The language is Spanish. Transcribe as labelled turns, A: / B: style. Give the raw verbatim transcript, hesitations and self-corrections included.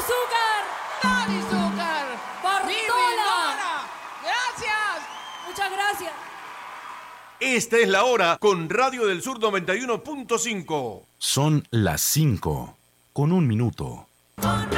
A: Zúcar.
B: Dani Zúcar.
A: Bartola.
B: Gracias.
A: Muchas gracias.
C: Esta es la hora con Radio del Sur noventa y uno punto cinco.
D: Son las cinco, con un minuto.
A: Con